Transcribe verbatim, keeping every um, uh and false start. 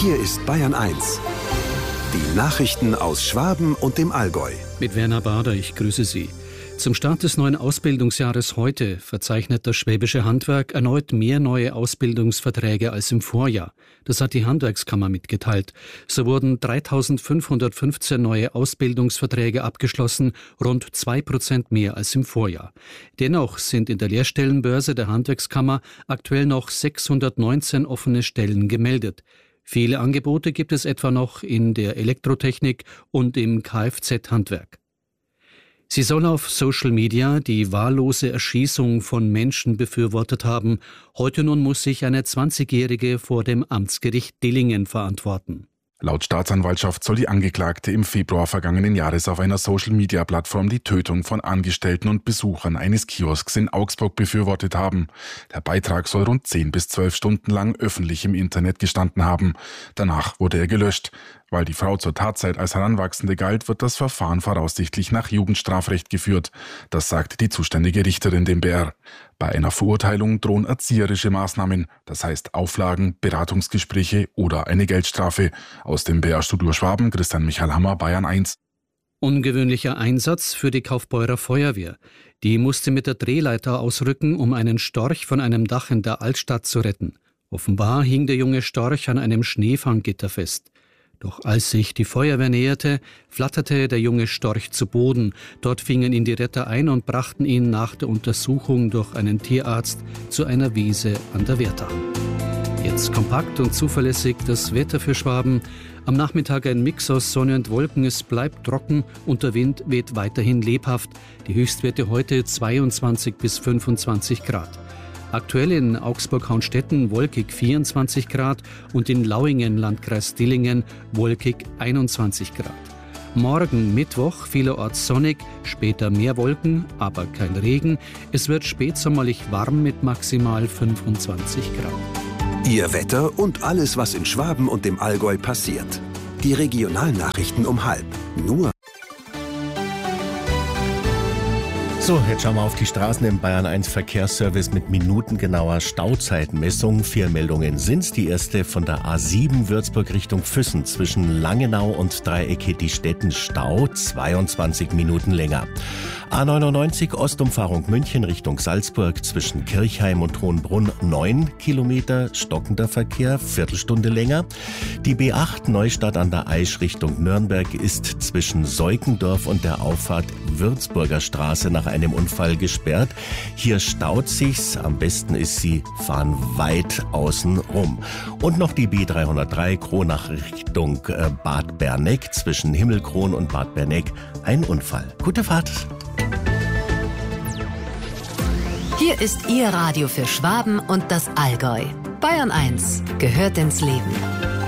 Hier ist Bayern eins. Die Nachrichten aus Schwaben und dem Allgäu. Mit Werner Bader, ich grüße Sie. Zum Start des neuen Ausbildungsjahres heute verzeichnet das Schwäbische Handwerk erneut mehr neue Ausbildungsverträge als im Vorjahr. Das hat die Handwerkskammer mitgeteilt. So wurden dreitausendfünfhundertfünfzehn neue Ausbildungsverträge abgeschlossen, rund zwei Prozent mehr als im Vorjahr. Dennoch sind in der Lehrstellenbörse der Handwerkskammer aktuell noch sechshundertneunzehn offene Stellen gemeldet. Viele Angebote gibt es etwa noch in der Elektrotechnik und im Kfz-Handwerk. Sie soll auf Social Media die wahllose Erschießung von Menschen befürwortet haben. Heute nun muss sich eine zwanzigjährige vor dem Amtsgericht Dillingen verantworten. Laut Staatsanwaltschaft soll die Angeklagte im Februar vergangenen Jahres auf einer Social-Media-Plattform die Tötung von Angestellten und Besuchern eines Kiosks in Augsburg befürwortet haben. Der Beitrag soll rund zehn bis zwölf Stunden lang öffentlich im Internet gestanden haben. Danach wurde er gelöscht. Weil die Frau zur Tatzeit als Heranwachsende galt, wird das Verfahren voraussichtlich nach Jugendstrafrecht geführt. Das sagte die zuständige Richterin dem B R. Bei einer Verurteilung drohen erzieherische Maßnahmen, das heißt Auflagen, Beratungsgespräche oder eine Geldstrafe. Aus dem B R-Studio Schwaben, Christian Michael Hammer, Bayern eins. Ungewöhnlicher Einsatz für die Kaufbeurer Feuerwehr. Die musste mit der Drehleiter ausrücken, um einen Storch von einem Dach in der Altstadt zu retten. Offenbar hing der junge Storch an einem Schneefanggitter fest. Doch als sich die Feuerwehr näherte, flatterte der junge Storch zu Boden. Dort fingen ihn die Retter ein und brachten ihn nach der Untersuchung durch einen Tierarzt zu einer Wiese an der Werdach. Jetzt kompakt und zuverlässig das Wetter für Schwaben. Am Nachmittag ein Mix aus Sonne und Wolken. Es bleibt trocken und der Wind weht weiterhin lebhaft. Die Höchstwerte heute zweiundzwanzig bis fünfundzwanzig Grad. Aktuell in Augsburg-Haunstetten wolkig vierundzwanzig Grad und in Lauingen, Landkreis Dillingen, wolkig einundzwanzig Grad. Morgen Mittwoch vielerorts sonnig, später mehr Wolken, aber kein Regen. Es wird spätsommerlich warm mit maximal fünfundzwanzig Grad. Ihr Wetter und alles, was in Schwaben und dem Allgäu passiert. Die Regionalnachrichten um halb. Nur So, jetzt schauen wir auf die Straßen im Bayern eins Verkehrsservice mit minutengenauer Stauzeitmessung. Vier Meldungen sind's. Die erste von der A sieben Würzburg Richtung Füssen zwischen Langenau und Dreieck die Städten Stau, zweiundzwanzig Minuten länger. A neunundneunzig Ostumfahrung München Richtung Salzburg zwischen Kirchheim und Hohenbrunn neun Kilometer stockender Verkehr, Viertelstunde länger. Die B acht Neustadt an der Aisch Richtung Nürnberg ist zwischen Seukendorf und der Auffahrt Würzburger Straße nach einem Unfall gesperrt. Hier staut sich's. Am besten ist, Sie fahren weit außen rum. Und noch die B dreihundertdrei Kronach Richtung Bad Berneck zwischen Himmelkron und Bad Berneck. Ein Unfall. Gute Fahrt. Hier ist Ihr Radio für Schwaben und das Allgäu. Bayern eins gehört ins Leben.